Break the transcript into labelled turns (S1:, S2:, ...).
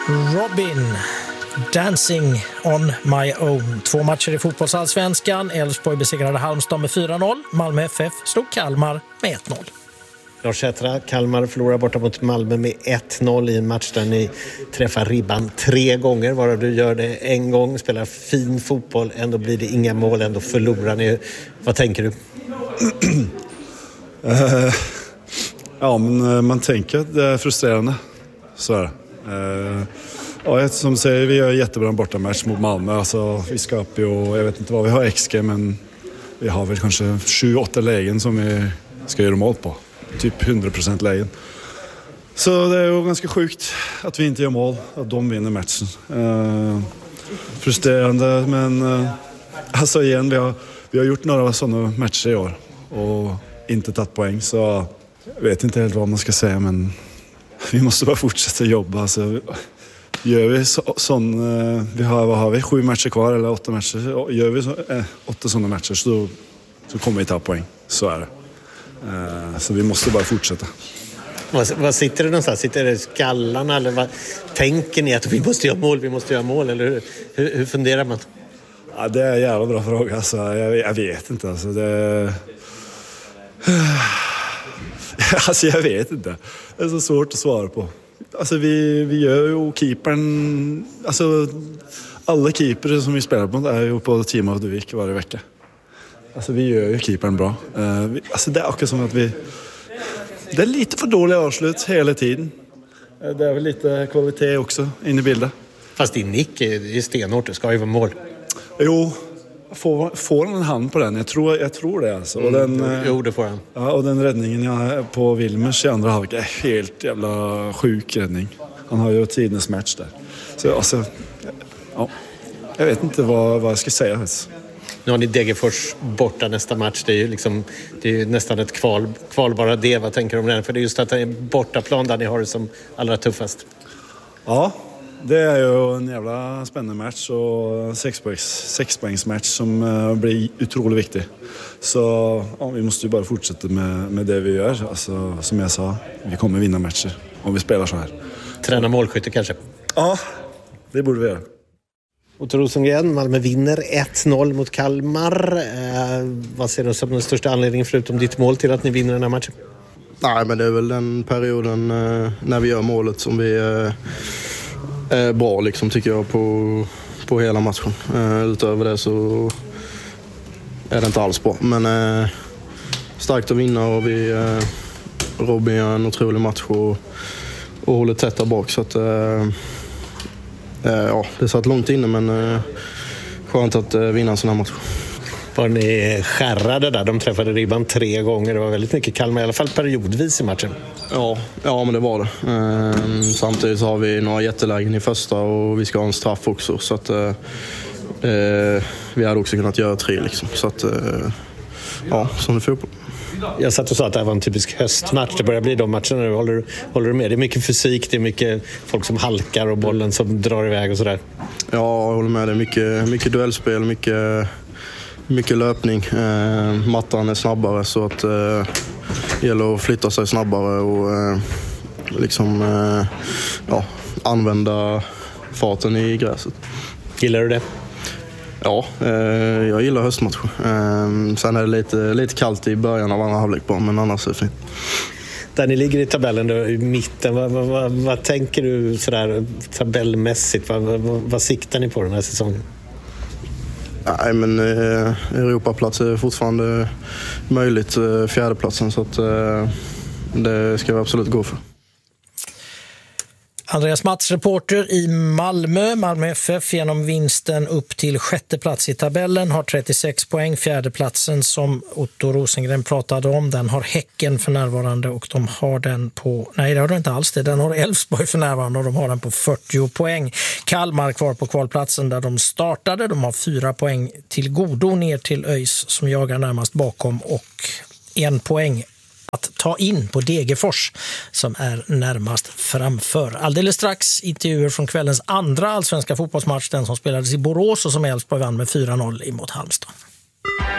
S1: Robin, Dancing on my own. 2 matcher i fotbollsallsvenskan. Elfsborg besegrade Halmstad med 4-0. Malmö FF slog Kalmar med 1-0.
S2: Lars Sätra, Kalmar förlorar borta mot Malmö med 1-0 i en match där ni träffar ribban 3 gånger. Varav du gör det en gång, spelar fin fotboll, ändå blir det inga mål, ändå förlorar ni. Vad tänker du?
S3: Ja, men man tänker att det är frustrerande. Så är det. Ja, som säger, vi gör jättebra bortamatch mot Malmö. Alltså, vi skapar ju, jag vet inte vad vi har XG, men vi har väl kanske 7-8 lägen som vi ska göra mål på. Typ 100% lägen. Så det är ju ganska sjukt att vi inte gör mål, att de vinner matchen. Frustrerande, men alltså igen, vi har gjort några sådana matcher i år och inte tagit poäng, så jag vet inte helt vad man ska säga, men vi måste bara fortsätta jobba. Alltså, gör vi vi har vi 7 matcher kvar eller 8 matcher, gör vi 8 sådana matcher så kommer vi ta poäng, så är det. Så vi måste bara fortsätta.
S2: Vad sitter det någonstans? Sitter det i skallarna, eller vad tänker ni, att vi måste göra mål, eller hur funderar man?
S3: Ja, det är en jävla bra fråga, alltså, jag vet inte, alltså, alltså jag vet inte. Det är så svårt att svara på. Alltså vi gör ju keepern, alltså alla keepare som vi spelar på är ju på Team of the Week varje vecka. Alltså vi gör ju keepern bra. Alltså det är också som att det är lite för dåliga avslut hela tiden. Det är väl lite kvalitet också in i bilden.
S2: Fast din nick är stenhårt, det ska ju vara mål.
S3: Jo, får han en hand på den? Jag tror det alltså. Och
S2: Jo, det får han.
S3: Ja, och den räddningen på Wilmers i andra halvlek är helt jävla sjuk räddning. Han har ju tidens match där. Så alltså, ja, jag vet inte vad jag ska säga.
S2: Nu har ni Degerfors borta nästa match. Det är ju nästan ett kval bara det. Vad tänker du om den? För det är just att det är bortaplan där ni har det som allra tuffast.
S3: Ja, det är ju en jävla spännande match och 6-poängsmatch som blir otroligt viktig. Så ja, vi måste ju bara fortsätta med det vi gör. Alltså, som jag sa, vi kommer vinna matcher om vi spelar så här.
S2: Träna målskytte kanske?
S3: Ja, det borde vi göra.
S2: Otto Rosengren, Malmö vinner 1-0 mot Kalmar. Vad ser du som den största anledningen förutom ditt mål till att ni vinner den här matchen?
S4: Nej, men det är väl den perioden när vi gör målet som vi är bra, liksom, tycker jag, på hela matchen. Utöver det så är det inte alls bra. Men starkt att vinna, och Robin gör en otrolig match och håller tätt där bak. Så att, ja, det satt långt inne, men skönt att vinna en sån här match.
S2: Var ni skärrade där? De träffade ribban 3 gånger. Det var väldigt mycket Kalmar, i alla fall periodvis i matchen.
S4: Ja, men det var det. Samtidigt så har vi några jättelägen i första och vi ska ha en straff också. Så att vi hade också kunnat göra 3 liksom. Så att ja, som det fotboll.
S2: Jag satt och sa att det här var en typisk höstmatch. Det börjar bli de matcherna nu. Håller du med? Det är mycket fysik, det är mycket folk som halkar och bollen som drar iväg och sådär.
S4: Ja, jag håller med. Det är mycket duellspel, mycket löpning. Mattan är snabbare, så att det gäller att flytta sig snabbare och använda farten i gräset.
S2: Gillar du det?
S4: Ja, jag gillar höstmatcher. Sen är det lite kallt i början av andra halvlek bara, men annars är det fint.
S2: Där ni ligger i tabellen då, i mitten, vad tänker du sådär tabellmässigt? Vad siktar ni på den här säsongen?
S4: Nej, men Europaplats är fortfarande möjligt, 4:e platsen, så att det ska vi absolut gå för.
S1: Andreas Mats, reporter i Malmö FF, genom vinsten upp till 6:e plats i tabellen, har 36 poäng. 4:e platsen som Otto Rosengren pratade om, den har Häcken för närvarande, och de har den på, nej det har de inte alls det, den har Elfsborg för närvarande och de har den på 40 poäng. Kalmar kvar på kvalplatsen där de startade, de har 4 poäng till godo ner till ÖIS som jagar närmast bakom, och 1 poäng att ta in på Degerfors som är närmast framför. Alldeles strax intervjuer från kvällens andra allsvenska fotbollsmatch, den som spelades i Borås och som Elfsborg vann med 4-0 emot Halmstad.